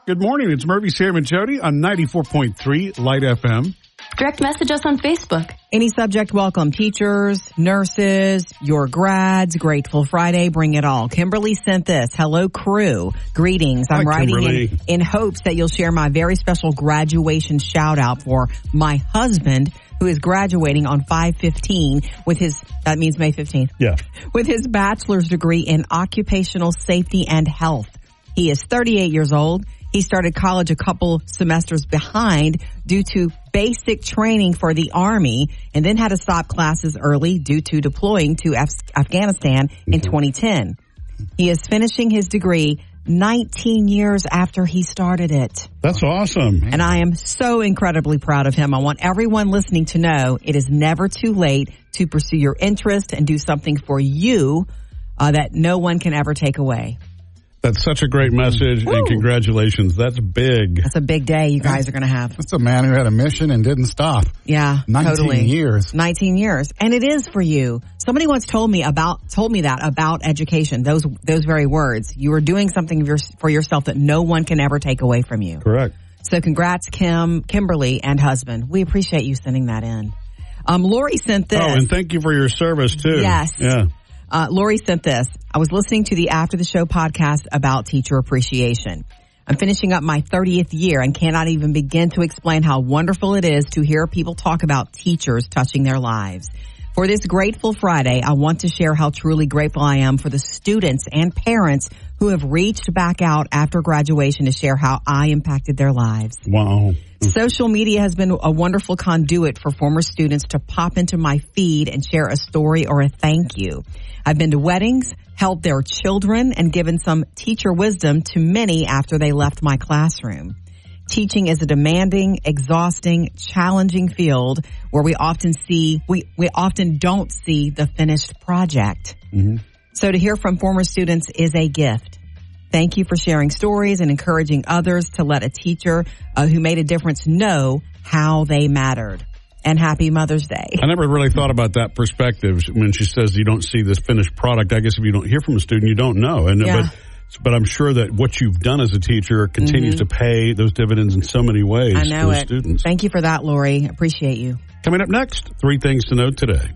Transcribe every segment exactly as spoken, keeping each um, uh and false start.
Good morning. It's Murphy, Sam, and Jody on ninety-four point three Light F M. Direct message us on Facebook. Any subject welcome. Teachers, nurses, your grads, Grateful Friday, bring it all. Kimberly sent this. Hello, crew. Greetings. I'm Hi, writing Kimberly. in, in hopes that you'll share my very special graduation shout out for my husband, who is graduating on five fifteen with his, that means May fifteenth. Yeah. With his bachelor's degree in occupational safety and health. He is thirty-eight years old. He started college a couple semesters behind due to basic training for the Army and then had to stop classes early due to deploying to Af- Afghanistan in twenty ten. He is finishing his degree nineteen years after he started it. That's awesome. And I am so incredibly proud of him. I want everyone listening to know it is never too late to pursue your interest and do something for you uh, that no one can ever take away. That's such a great message, Woo. and congratulations. That's big. That's a big day you guys are going to have. That's a man who had a mission and didn't stop. Yeah, nineteen totally. years. nineteen years. And it is for you. Somebody once told me about, told me that about education, those, those very words. You are doing something for yourself that no one can ever take away from you. Correct. So congrats, Kim, Kimberly, and husband. We appreciate you sending that in. Um, Lori sent this. Oh, and thank you for your service, too. Yes. Yeah. Uh, Lori sent this. I was listening to the After the Show podcast about teacher appreciation. I'm finishing up my thirtieth year and cannot even begin to explain how wonderful it is to hear people talk about teachers touching their lives. For this Grateful Friday, I want to share how truly grateful I am for the students and parents who have reached back out after graduation to share how I impacted their lives. Wow. Social media has been a wonderful conduit for former students to pop into my feed and share a story or a thank you. I've been to weddings, helped their children, and given some teacher wisdom to many after they left my classroom. Teaching is a demanding, exhausting, challenging field where we often see, we, we often don't see the finished project. Mm-hmm. So to hear from former students is a gift. Thank you for sharing stories and encouraging others to let a teacher uh, who made a difference know how they mattered. And happy Mother's Day. I never really thought about that perspective when she says you don't see this finished product. I guess if you don't hear from a student, you don't know. And Yeah. but but I'm sure that what you've done as a teacher continues Mm-hmm. to pay those dividends in so many ways I know for the it. students. Thank you for that, Lori. Appreciate you. Coming up next, three things to know today.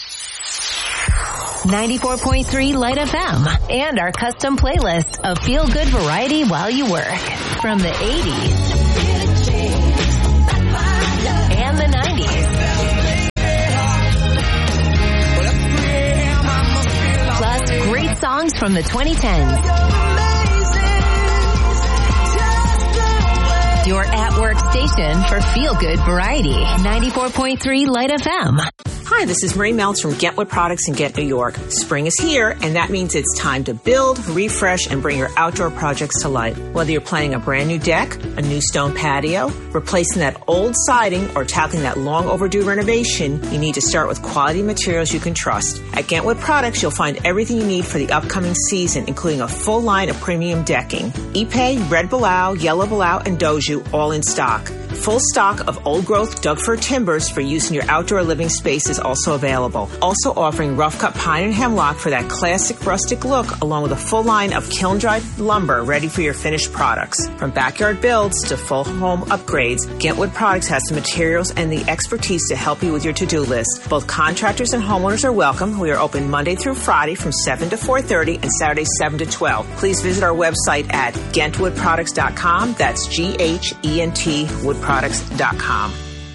ninety-four point three Light F M and our custom playlist of feel-good variety while you work. From the eighties and the nineties. Plus, great songs from the twenty tens. Your at-work station for feel-good variety. ninety-four point three Light F M. Hi, this is Marie Meltz from Gentwood Products in Ghent, New York. Spring is here, and that means it's time to build, refresh, and bring your outdoor projects to life. Whether you're planning a brand new deck, a new stone patio, replacing that old siding, or tackling that long overdue renovation, you need to start with quality materials you can trust. At Gentwood Products, you'll find everything you need for the upcoming season, including a full line of premium decking. Ipe, Red Balau, Yellow Balau, and Doju, all in stock. Full stock of old-growth Doug-fir timbers for use in your outdoor living space is also available. Also offering rough-cut pine and hemlock for that classic rustic look, along with a full line of kiln-dried lumber ready for your finished products. From backyard builds to full home upgrades, Gentwood Products has the materials and the expertise to help you with your to-do list. Both contractors and homeowners are welcome. We are open Monday through Friday from seven to four thirty and Saturday seven to twelve. Please visit our website at gentwood products dot com. That's G H E N T wood products dot com.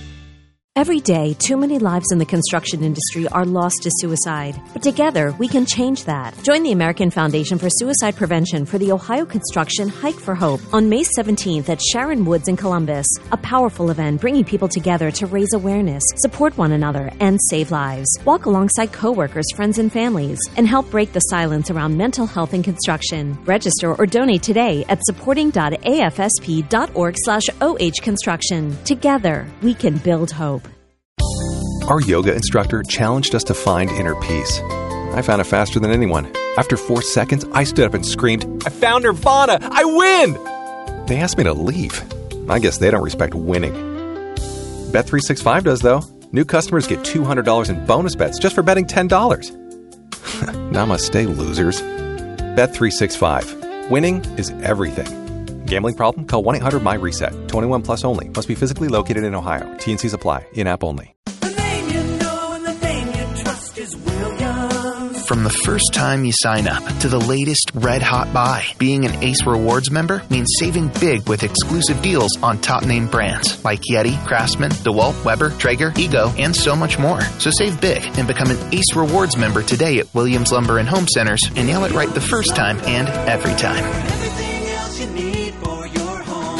Every day, too many lives in the construction industry are lost to suicide. But together, we can change that. Join the American Foundation for Suicide Prevention for the Ohio Construction Hike for Hope on May seventeenth at Sharon Woods in Columbus. A powerful event bringing people together to raise awareness, support one another, and save lives. Walk alongside coworkers, friends, and families, and help break the silence around mental health in construction. Register or donate today at supporting dot a f s p dot org slash o h construction. Together, we can build hope. Our yoga instructor challenged us to find inner peace. I found it faster than anyone. After four seconds, I stood up and screamed, "I found Nirvana! I win!" They asked me to leave. I guess they don't respect winning. Bet three sixty-five does, though. New customers get two hundred dollars in bonus bets just for betting ten dollars. Namaste, losers. Bet three sixty-five. Winning is everything. Gambling problem? Call one eight hundred my reset. twenty-one plus only. Must be physically located in Ohio. T and Cs apply. In-app only. The name you know and the name you trust is Williams. From the first time you sign up to the latest red-hot buy, being an Ace Rewards member means saving big with exclusive deals on top-name brands like Yeti, Craftsman, DeWalt, Weber, Traeger, Ego, and so much more. So save big and become an Ace Rewards member today at Williams Lumber and Home Centers and nail it right the first time and every time. Everything else you need for your home.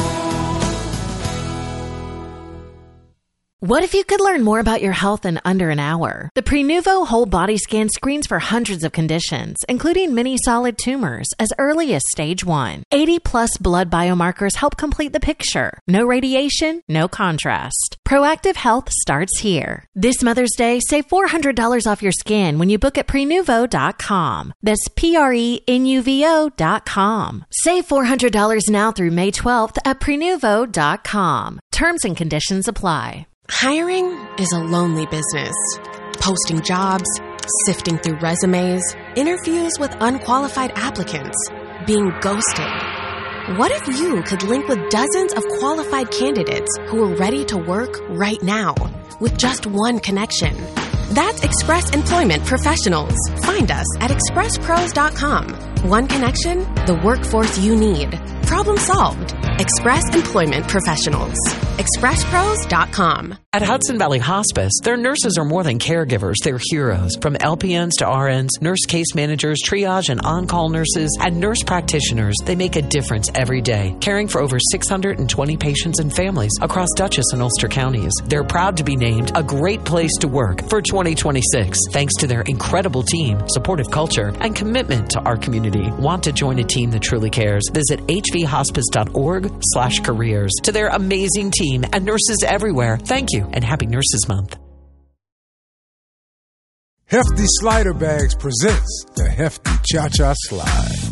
What if you could learn more about your health in under an hour? The Prenuvo Whole Body Scan screens for hundreds of conditions, including many solid tumors, as early as stage one. eighty plus blood biomarkers help complete the picture. No radiation, no contrast. Proactive health starts here. This Mother's Day, save four hundred dollars off your scan when you book at prenuvo dot com. That's P R E N U V O dot com. Save four hundred dollars now through May twelfth at prenuvo dot com. Terms and conditions apply. Hiring is a lonely business. Posting jobs, sifting through resumes, interviews with unqualified applicants, being ghosted. What if you could link with dozens of qualified candidates who are ready to work right now with just one connection? That's Express Employment Professionals. Find us at express pros dot com. One connection, the workforce you need. Problem solved. Express Employment Professionals. express pros dot com. At Hudson Valley Hospice, their nurses are more than caregivers, they're heroes. From L P Ns to R Ns, nurse case managers, triage and on-call nurses, and nurse practitioners, they make a difference every day, caring for over six hundred twenty patients and families across Dutchess and Ulster counties. They're proud to be named a great place to work for twenty twenty-six, thanks to their incredible team, supportive culture, and commitment to our community. Want to join a team that truly cares? Visit h v hospice dot org slash careers. To their amazing team and nurses everywhere, thank you and happy Nurses Month. Hefty Slider Bags presents the Hefty Cha-Cha Slide.